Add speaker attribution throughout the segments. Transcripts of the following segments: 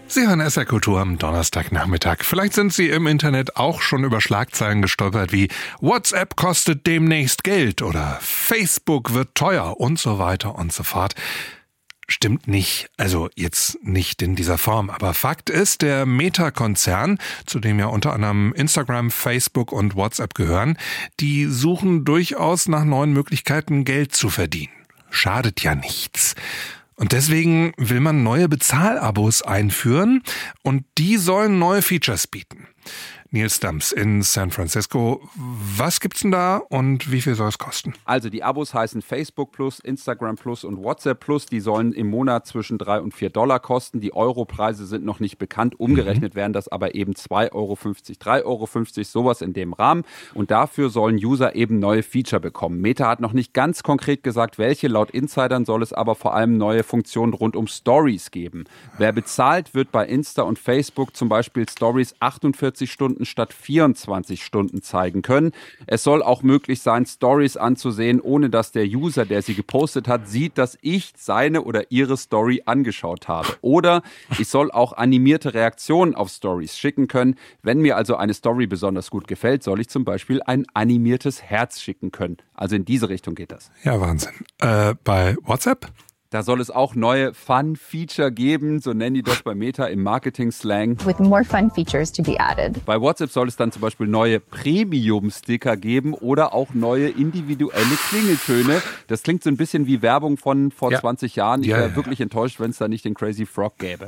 Speaker 1: Sie hören SR Kultur am Donnerstagnachmittag. Vielleicht sind Sie im Internet auch schon über Schlagzeilen gestolpert wie WhatsApp kostet demnächst Geld oder Facebook wird teuer und so weiter und so fort. Stimmt nicht, also jetzt nicht in dieser Form, aber Fakt ist, der Meta-Konzern, zu dem ja unter anderem Instagram, Facebook und WhatsApp gehören, die suchen durchaus nach neuen Möglichkeiten, Geld zu verdienen. Schadet ja nichts. Und deswegen will man neue Bezahlabos einführen und die sollen neue Features bieten. Nils Dams in San Francisco. Was gibt's denn da und wie viel soll es kosten?
Speaker 2: Also die Abos heißen Facebook Plus, Instagram Plus und WhatsApp Plus. Die sollen im Monat zwischen $3 und $4 kosten. Die Europreise sind noch nicht bekannt. Umgerechnet wären das aber eben 2,50 Euro, 3,50 Euro, sowas in dem Rahmen. Und dafür sollen User eben neue Feature bekommen. Meta hat noch nicht ganz konkret gesagt, welche. Laut Insidern soll es aber vor allem neue Funktionen rund um Stories geben. Wer bezahlt, wird bei Insta und Facebook zum Beispiel Stories 48 Stunden statt 24 Stunden zeigen können. Es soll auch möglich sein, Stories anzusehen, ohne dass der User, der sie gepostet hat, sieht, dass ich seine oder ihre Story angeschaut habe. Oder ich soll auch animierte Reaktionen auf Stories schicken können. Wenn mir also eine Story besonders gut gefällt, soll ich zum Beispiel ein animiertes Herz schicken können. Also in diese Richtung geht das.
Speaker 1: Ja, Wahnsinn. Bei WhatsApp?
Speaker 2: Da soll es auch neue Fun-Feature geben, so nennen die das bei Meta im Marketing-Slang.
Speaker 3: With more fun features to be added.
Speaker 2: Bei WhatsApp soll es dann zum Beispiel neue Premium-Sticker geben oder auch neue individuelle Klingeltöne. Das klingt so ein bisschen wie Werbung von vor 20 Jahren. Ich wäre wirklich enttäuscht, wenn es da nicht den Crazy Frog gäbe.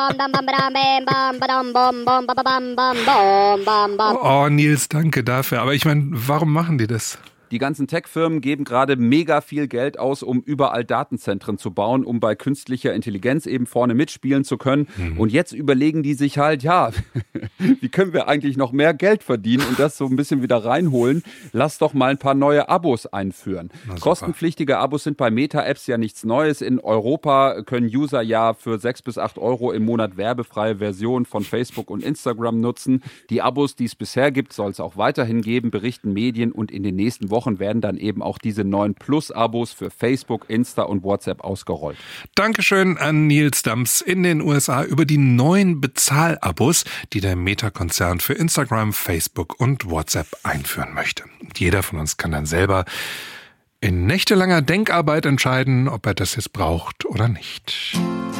Speaker 1: Oh, Nils, danke dafür. Aber ich meine, warum machen die das?
Speaker 2: Die ganzen Tech-Firmen geben gerade mega viel Geld aus, um überall Datenzentren zu bauen, um bei künstlicher Intelligenz eben vorne mitspielen zu können. Und jetzt überlegen die sich halt, ja, wie können wir eigentlich noch mehr Geld verdienen und das so ein bisschen wieder reinholen? Lass doch mal ein paar neue Abos einführen. Kostenpflichtige Abos sind bei Meta-Apps ja nichts Neues. In Europa können User ja für 6 bis 8 Euro im Monat werbefreie Versionen von Facebook und Instagram nutzen. Die Abos, die es bisher gibt, soll es auch weiterhin geben, berichten Medien, und in den nächsten Wochen werden dann eben auch diese neuen Plus-Abos für Facebook, Insta und WhatsApp ausgerollt.
Speaker 1: Dankeschön an Nils Dams in den USA über die neuen Bezahlabos, die der Meta-Konzern für Instagram, Facebook und WhatsApp einführen möchte. Und jeder von uns kann dann selber in nächtelanger Denkarbeit entscheiden, ob er das jetzt braucht oder nicht.